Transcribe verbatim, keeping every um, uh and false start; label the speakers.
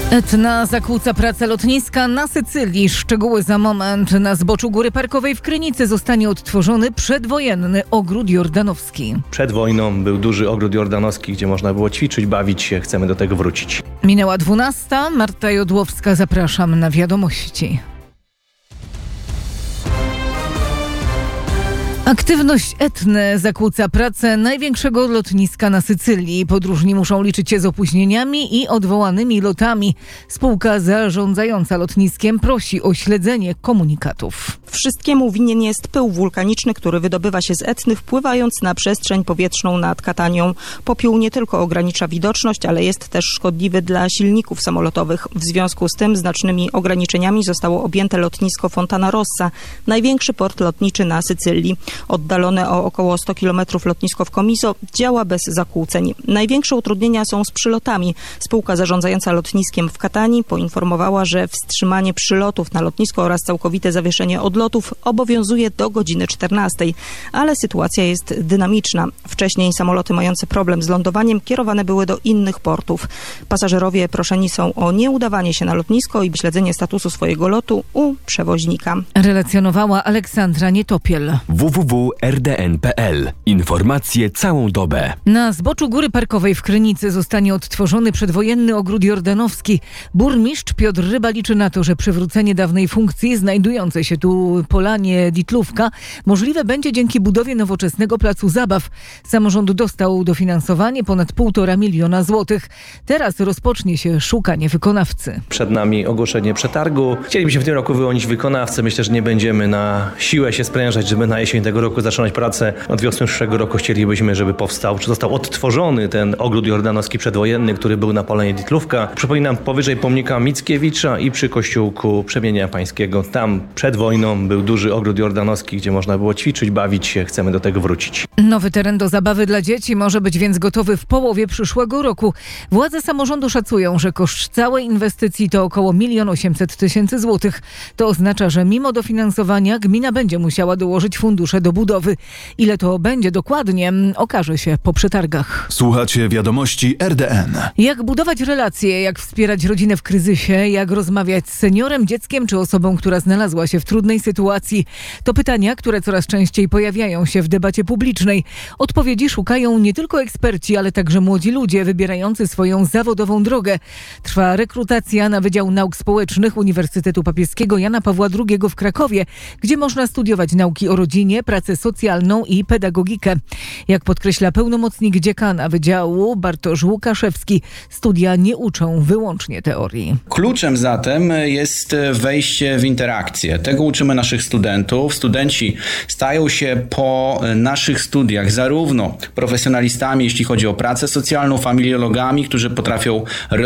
Speaker 1: Etna zakłóca pracę lotniska na Sycylii. Szczegóły za moment. Na zboczu Góry Parkowej w Krynicy zostanie odtworzony przedwojenny ogród jordanowski.
Speaker 2: Przed wojną był duży ogród jordanowski, gdzie można było ćwiczyć, bawić się. Chcemy do tego wrócić.
Speaker 1: Minęła dwunasta. Marta Jodłowska, zapraszam na wiadomości. Aktywność Etny zakłóca pracę największego lotniska na Sycylii. Podróżni muszą liczyć się z opóźnieniami i odwołanymi lotami. Spółka zarządzająca lotniskiem prosi o śledzenie komunikatów.
Speaker 3: Wszystkiemu winien jest pył wulkaniczny, który wydobywa się z Etny, wpływając na przestrzeń powietrzną nad Katanią. Popiół nie tylko ogranicza widoczność, ale jest też szkodliwy dla silników samolotowych. W związku z tym znacznymi ograniczeniami zostało objęte lotnisko Fontana Rossa, największy port lotniczy na Sycylii. Oddalone o około sto kilometrów lotnisko w Comiso działa bez zakłóceń. Największe utrudnienia są z przylotami. Spółka zarządzająca lotniskiem w Katanii poinformowała, że wstrzymanie przylotów na lotnisko oraz całkowite zawieszenie odlotów obowiązuje do godziny czternastej. Ale sytuacja jest dynamiczna. Wcześniej samoloty mające problem z lądowaniem kierowane były do innych portów. Pasażerowie proszeni są o nieudawanie się na lotnisko i śledzenie statusu swojego lotu u przewoźnika.
Speaker 1: Relacjonowała Aleksandra Nietopiel.
Speaker 4: w w w kropka r d n kropka p l. Informacje całą dobę.
Speaker 1: Na zboczu Góry Parkowej w Krynicy zostanie odtworzony przedwojenny ogród jordanowski. Burmistrz Piotr Ryba liczy na to, że przywrócenie dawnej funkcji znajdującej się tu polanie Ditlówka możliwe będzie dzięki budowie nowoczesnego placu zabaw. Samorząd dostał dofinansowanie ponad półtora miliona złotych. Teraz rozpocznie się szukanie wykonawcy.
Speaker 2: Przed nami ogłoszenie przetargu. Chcielibyśmy w tym roku wyłonić wykonawcę. Myślę, że nie będziemy na siłę się sprężać, żeby na jesień tego roku zaczynać pracę. Od wiosny przyszłego roku chcielibyśmy, żeby powstał, czy został odtworzony ten ogród jordanowski przedwojenny, który był na polanie Ditlówka. Przypominam, powyżej pomnika Mickiewicza i przy kościółku Przemienienia Pańskiego. Tam przed wojną był duży ogród jordanowski, gdzie można było ćwiczyć, bawić się. Chcemy do tego wrócić.
Speaker 1: Nowy teren do zabawy dla dzieci może być więc gotowy w połowie przyszłego roku. Władze samorządu szacują, że koszt całej inwestycji to około milion osiemset tysięcy złotych. To oznacza, że mimo dofinansowania gmina będzie musiała dołożyć fundusze do budowy. Ile to będzie dokładnie, okaże się po przetargach.
Speaker 5: Słuchacie wiadomości R D N.
Speaker 1: Jak budować relacje, jak wspierać rodzinę w kryzysie, jak rozmawiać z seniorem, dzieckiem czy osobą, która znalazła się w trudnej sytuacji? To pytania, które coraz częściej pojawiają się w debacie publicznej. Odpowiedzi szukają nie tylko eksperci, ale także młodzi ludzie wybierający swoją zawodową drogę. Trwa rekrutacja na Wydział Nauk Społecznych Uniwersytetu Papieskiego Jana Pawła drugiego w Krakowie, gdzie można studiować nauki o rodzinie, pracę socjalną i pedagogikę. Jak podkreśla pełnomocnik dziekana Wydziału Bartosz Łukaszewski, studia nie uczą wyłącznie teorii.
Speaker 6: Kluczem zatem jest wejście w interakcję. Tego uczymy naszych studentów. Studenci stają się po naszych studiach zarówno profesjonalistami, jeśli chodzi o pracę socjalną, familiologami, którzy potrafią